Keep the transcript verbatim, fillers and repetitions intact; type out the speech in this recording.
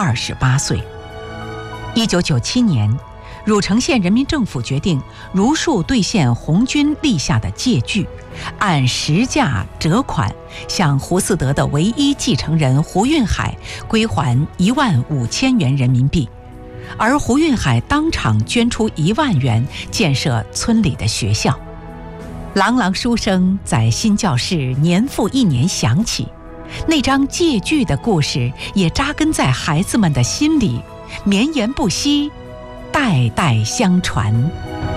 二十八岁。一九九七年，汝城县人民政府决定如数兑现红军立下的借据，按实价折款向胡嗣德的唯一继承人胡运海归还一万五千元人民币，而胡运海当场捐出一万元建设村里的学校。朗朗书声在新教室年复一年响起，那张借据的故事也扎根在孩子们的心里，绵延不息，代代相传。